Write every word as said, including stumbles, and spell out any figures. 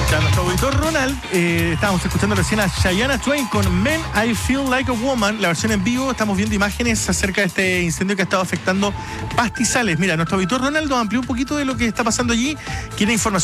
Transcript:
Ya, nuestro auditor Ronald, eh, estábamos escuchando recién a Shania Twain con Men I Feel Like a Woman, la versión en vivo. Estamos viendo imágenes acerca de este incendio que ha estado afectando pastizales. Mira, nuestro auditor Ronald nos amplió un poquito de lo que está pasando allí. Quiere información